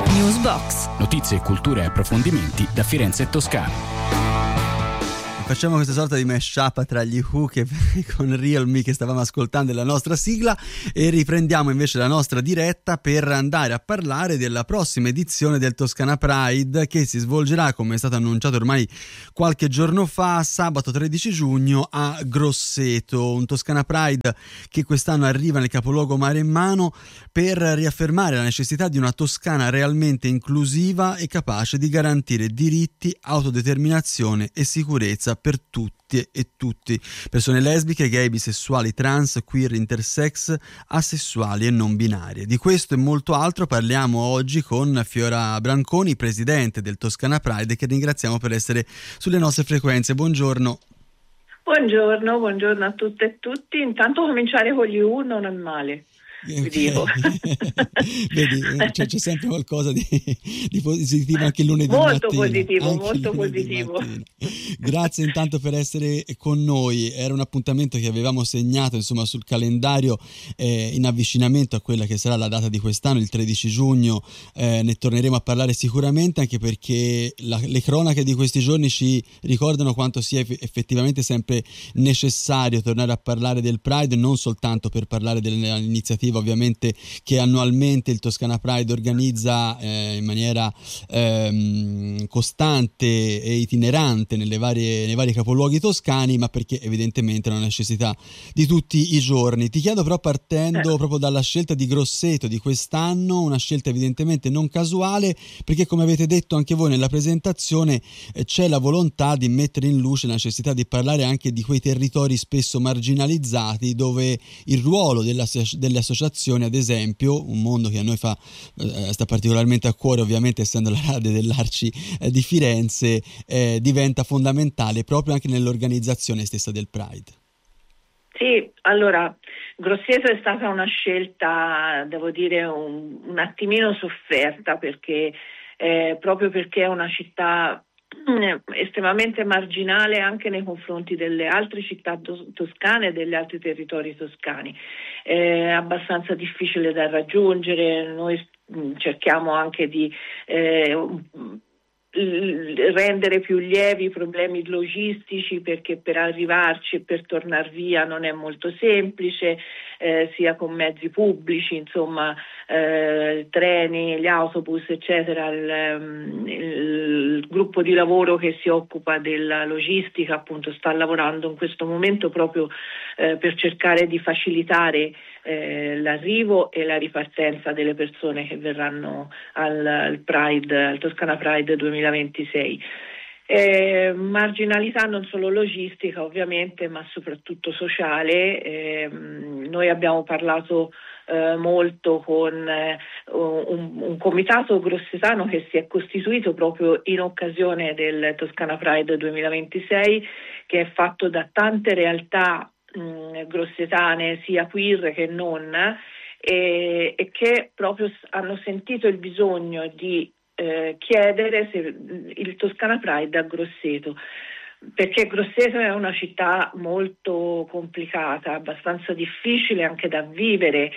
Newsbox. Notizie, cultura e approfondimenti da Firenze e Toscana. Facciamo questa sorta di mashup tra gli Who che con Real Me che stavamo ascoltando la nostra sigla, e riprendiamo invece la nostra diretta per andare a parlare della prossima edizione del Toscana Pride, che si svolgerà, come è stato annunciato ormai qualche giorno fa, sabato 13 giugno a Grosseto. Un Toscana Pride che quest'anno arriva nel capoluogo maremmano per riaffermare la necessità di una Toscana realmente inclusiva e capace di garantire diritti, autodeterminazione e sicurezza per tutti e tutti, persone lesbiche, gay, bisessuali, trans, queer, intersex, asessuali e non binarie. Di questo e molto altro parliamo oggi con Fiora Branconi, presidente del Toscana Pride, che ringraziamo per essere sulle nostre frequenze. Buongiorno. Buongiorno a tutte e tutti. Intanto cominciare con gli U non è male. Okay. Vedi, c'è sempre qualcosa di positivo anche il lunedì molto mattina. Molto positivo. Grazie intanto per essere con noi. Era un appuntamento che avevamo segnato insomma sul calendario in avvicinamento a quella che sarà la data di quest'anno, il 13 giugno. Ne torneremo a parlare sicuramente, anche perché le cronache di questi giorni ci ricordano quanto sia effettivamente sempre necessario tornare a parlare del Pride, non soltanto per parlare dell'iniziativa ovviamente che annualmente il Toscana Pride organizza in maniera costante e itinerante nei vari capoluoghi toscani, ma perché evidentemente è una necessità di tutti i giorni. Ti chiedo però, partendo proprio dalla scelta di Grosseto di quest'anno, una scelta evidentemente non casuale, perché come avete detto anche voi nella presentazione c'è la volontà di mettere in luce la necessità di parlare anche di quei territori spesso marginalizzati, dove il ruolo delle associazioni, ad esempio, un mondo che a noi sta particolarmente a cuore, ovviamente essendo la radio dell'Arci di Firenze, diventa fondamentale proprio anche nell'organizzazione stessa del Pride. Sì, allora Grosseto è stata una scelta, devo dire, un attimino sofferta, perché proprio perché è una città estremamente marginale anche nei confronti delle altre città toscane e degli altri territori toscani. È abbastanza difficile da raggiungere. Noi cerchiamo anche di rendere più lievi i problemi logistici, perché per arrivarci e per tornar via non è molto semplice, sia con mezzi pubblici, insomma, treni, gli autobus, eccetera. Il gruppo di lavoro che si occupa della logistica appunto sta lavorando in questo momento proprio per cercare di facilitare l'arrivo e la ripartenza delle persone che verranno al Pride, al Toscana Pride 2026. Marginalità non solo logistica ovviamente, ma soprattutto sociale. Noi abbiamo parlato molto con un comitato grossetano che si è costituito proprio in occasione del Toscana Pride 2026, che è fatto da tante realtà grossetane, sia queer che non, e che proprio hanno sentito il bisogno di chiedere se il Toscana Pride a Grosseto, perché Grosseto è una città molto complicata, abbastanza difficile anche da vivere,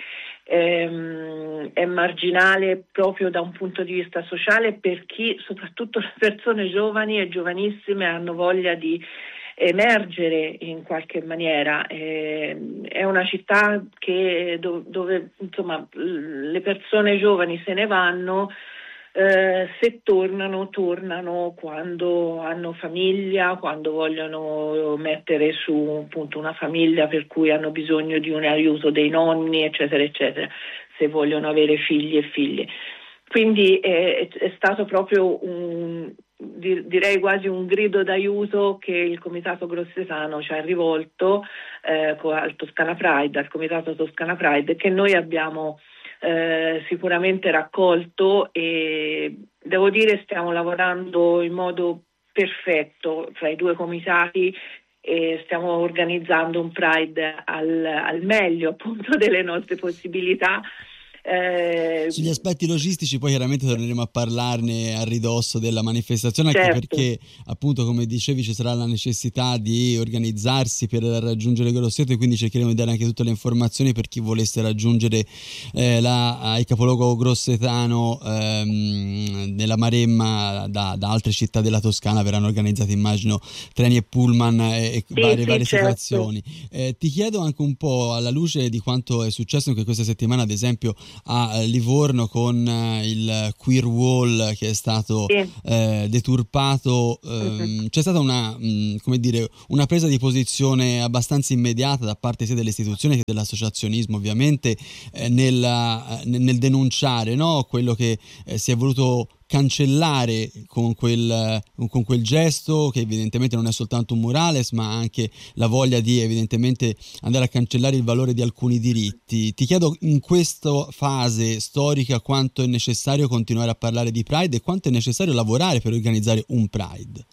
è marginale proprio da un punto di vista sociale, per chi, soprattutto le persone giovani e giovanissime, hanno voglia di emergere in qualche maniera. È una città dove insomma le persone giovani se ne vanno, se tornano quando hanno famiglia, quando vogliono mettere su appunto una famiglia per cui hanno bisogno di un aiuto dei nonni, eccetera eccetera, se vogliono avere figli e figlie. Quindi è stato proprio direi quasi un grido d'aiuto che il Comitato Grossetano ci ha rivolto al Toscana Pride, al Comitato Toscana Pride, che noi abbiamo sicuramente raccolto, e devo dire stiamo lavorando in modo perfetto fra i due comitati e stiamo organizzando un Pride al meglio appunto delle nostre possibilità. Sugli aspetti logistici poi chiaramente torneremo a parlarne a ridosso della manifestazione, anche certo. perché appunto, come dicevi, ci sarà la necessità di organizzarsi per raggiungere Grosseto, e quindi cercheremo di dare anche tutte le informazioni per chi volesse raggiungere il capoluogo grossetano. Nella Maremma da altre città della Toscana verranno organizzati, immagino, treni e pullman e varie certo. situazioni. Ti chiedo anche un po', alla luce di quanto è successo anche questa settimana, ad esempio a Livorno, con il Queer Wall che è stato deturpato, c'è stata una presa di posizione abbastanza immediata da parte sia delle istituzioni che dell'associazionismo, ovviamente, nel denunciare, no, quello che si è voluto cancellare con quel gesto, che evidentemente non è soltanto un murales, ma anche la voglia di evidentemente andare a cancellare il valore di alcuni diritti. Ti chiedo, in questa fase storica, quanto è necessario continuare a parlare di Pride e quanto è necessario lavorare per organizzare un Pride.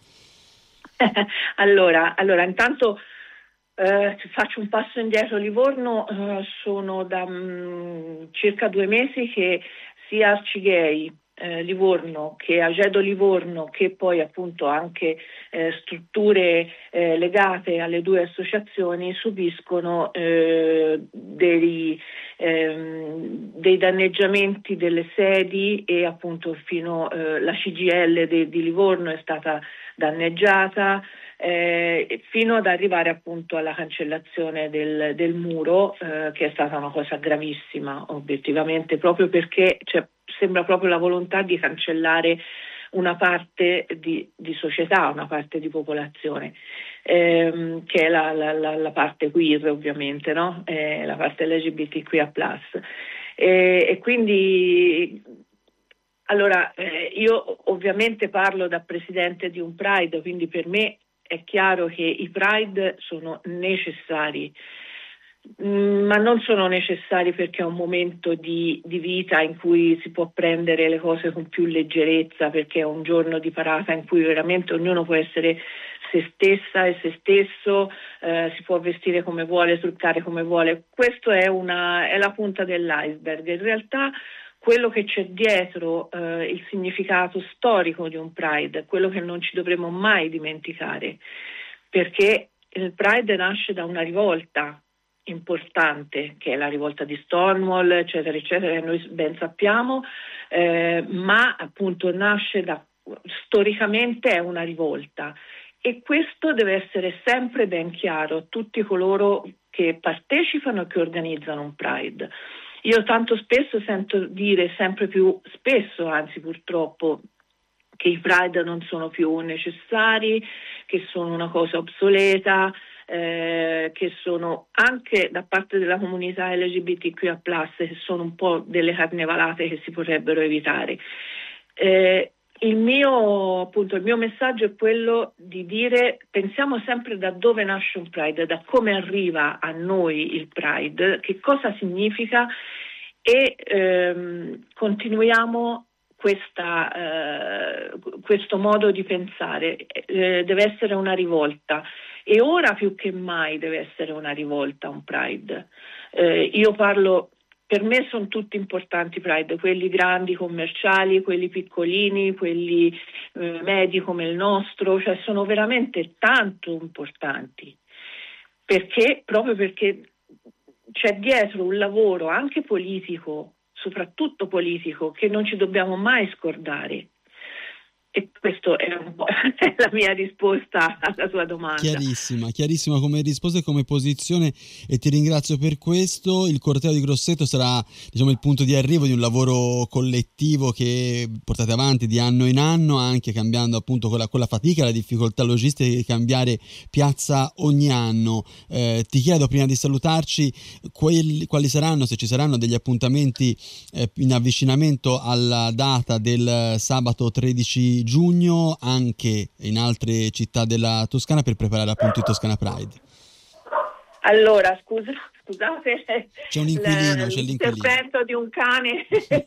Allora, intanto faccio un passo indietro. Livorno, sono da circa 2 mesi che sia Arcigay Livorno che Agedo Livorno, che poi appunto anche strutture legate alle 2 associazioni, subiscono dei danneggiamenti delle sedi, e appunto fino la CGIL di Livorno è stata danneggiata, fino ad arrivare appunto alla cancellazione del muro, che è stata una cosa gravissima obiettivamente, proprio perché sembra proprio la volontà di cancellare una parte di società, una parte di popolazione, che è la parte queer, ovviamente, no? La parte LGBTQIA+. E quindi, allora, io ovviamente parlo da presidente di un Pride, quindi per me è chiaro che i Pride sono necessari, ma non sono necessari perché è un momento di vita in cui si può prendere le cose con più leggerezza, perché è un giorno di parata in cui veramente ognuno può essere se stessa e se stesso, si può vestire come vuole, truccare come vuole. Questo è la punta dell'iceberg. In realtà quello che c'è dietro, il significato storico di un Pride, quello che non ci dovremo mai dimenticare, perché il Pride nasce da una rivolta importante, che è la rivolta di Stonewall, eccetera, eccetera, che noi ben sappiamo, ma appunto storicamente è una rivolta, e questo deve essere sempre ben chiaro a tutti coloro che partecipano e che organizzano un Pride. Io tanto spesso sento dire, sempre più spesso, anzi purtroppo, che i Pride non sono più necessari, che sono una cosa obsoleta, che sono anche da parte della comunità LGBTQIA+, che sono un po' delle carnevalate che si potrebbero evitare. Il mio messaggio è quello di dire: pensiamo sempre da dove nasce un Pride, da come arriva a noi il Pride, che cosa significa, e continuiamo questo modo di pensare. Deve essere una rivolta, e ora più che mai deve essere una rivolta, un Pride. Io parlo, per me sono tutti importanti Pride, quelli grandi commerciali, quelli piccolini, quelli medi come il nostro, cioè sono veramente tanto importanti, proprio perché c'è dietro un lavoro anche politico, soprattutto politico, che non ci dobbiamo mai scordare. E questo è un po' la mia risposta alla tua domanda. Chiarissima come risposta e come posizione, e ti ringrazio per questo. Il corteo di Grosseto sarà, il punto di arrivo di un lavoro collettivo che portate avanti di anno in anno, anche cambiando appunto con la fatica e la difficoltà logistica di cambiare piazza ogni anno. Ti chiedo, prima di salutarci, quali saranno, se ci saranno, degli appuntamenti in avvicinamento alla data del sabato 13 giugno anche in altre città della Toscana, per preparare appunto il Toscana Pride. Allora, scusate, c'è un inquilino, l'intervento di un cane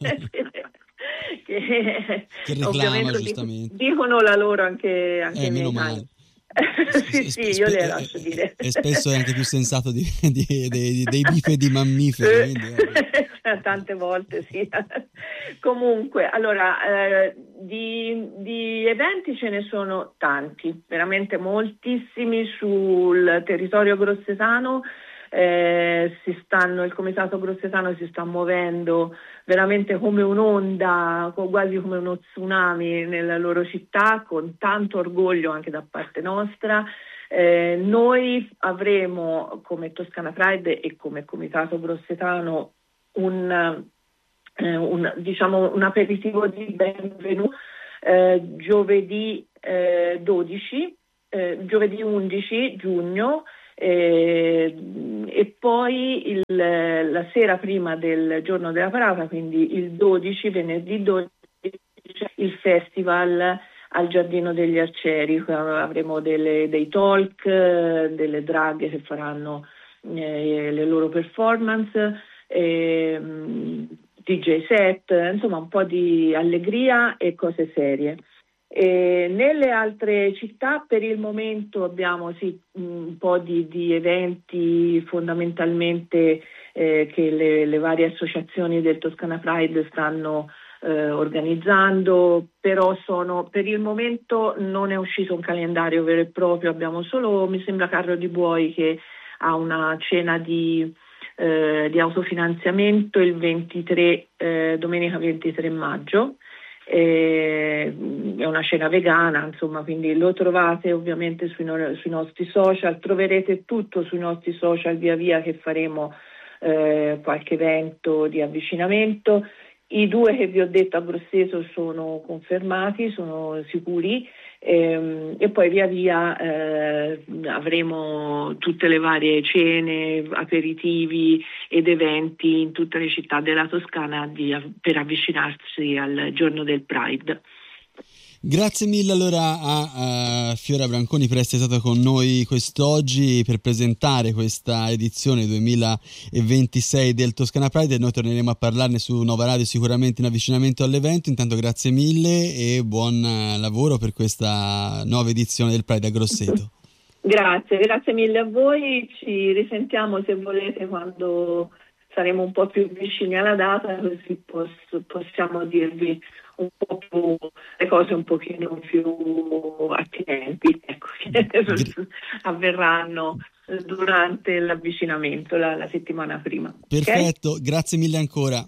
che reclama, giustamente. Dicono la loro anche meno nei male. Sì, io le lascio dire. E spesso è anche più sensato dei bifidi mammiferi. tante volte sì. Comunque, allora, di eventi ce ne sono tanti, veramente moltissimi sul territorio grossetano. Il comitato grossetano si sta muovendo veramente come un'onda, quasi come uno tsunami nella loro città, con tanto orgoglio anche da parte nostra. Noi avremo come Toscana Pride e come comitato grossetano un aperitivo di benvenuto giovedì 11 giugno. E poi la sera prima del giorno della parata, quindi il 12, venerdì 12, il festival al Giardino degli Arcieri. Avremo dei talk, delle draghe che faranno le loro performance, DJ set, insomma un po' di allegria e cose serie. Nelle altre città per il momento abbiamo un po' di eventi fondamentalmente che le varie associazioni del Toscana Pride stanno organizzando, però per il momento non è uscito un calendario vero e proprio, abbiamo solo, mi sembra, Carro di Buoi che ha una cena di autofinanziamento il 23, domenica 23 maggio. È una cena vegana, insomma, quindi lo trovate ovviamente sui nostri social, troverete tutto sui nostri social via via che faremo qualche evento di avvicinamento. I 2 che vi ho detto a Grosseto sono confermati, sono sicuri, e poi via via avremo tutte le varie cene, aperitivi ed eventi in tutte le città della Toscana per avvicinarsi al giorno del Pride. Grazie mille allora a Fiora Branconi per essere stata con noi quest'oggi per presentare questa edizione 2026 del Toscana Pride, e noi torneremo a parlarne su Nova Radio sicuramente in avvicinamento all'evento. Intanto grazie mille e buon lavoro per questa nuova edizione del Pride a Grosseto. Grazie mille a voi, ci risentiamo se volete quando saremo un po' più vicini alla data, così possiamo dirvi un po' più le cose un pochino più attinenti, ecco, che avverranno durante l'avvicinamento la settimana prima. Perfetto, okay? Grazie mille ancora.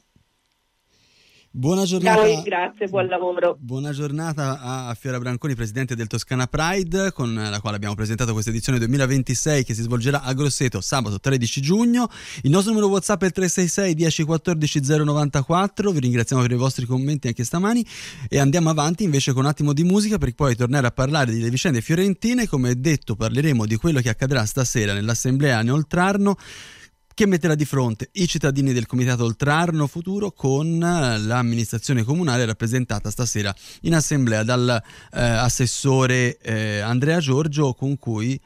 Buona giornata. Ciao, grazie, buon lavoro. Buona giornata a Fiora Branconi, presidente del Toscana Pride, con la quale abbiamo presentato questa edizione 2026 che si svolgerà a Grosseto sabato 13 giugno. Il nostro numero WhatsApp è il 366 10 14 094. Vi ringraziamo per i vostri commenti anche stamani e andiamo avanti invece con un attimo di musica per poi tornare a parlare delle vicende fiorentine. Come detto, parleremo di quello che accadrà stasera nell'assemblea a Oltrarno, che metterà di fronte i cittadini del Comitato Oltrarno Futuro con l'amministrazione comunale rappresentata stasera in assemblea dal assessore Andrea Giorgio, con cui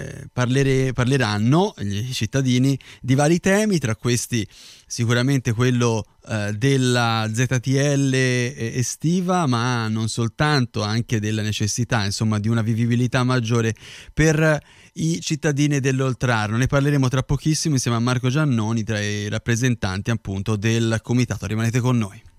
parleranno i cittadini di vari temi, tra questi sicuramente quello della ZTL estiva, ma non soltanto, anche della necessità, insomma, di una vivibilità maggiore per i cittadini dell'Oltrarno. Ne parleremo tra pochissimo insieme a Marco Giannoni, tra i rappresentanti appunto del comitato. Rimanete con noi.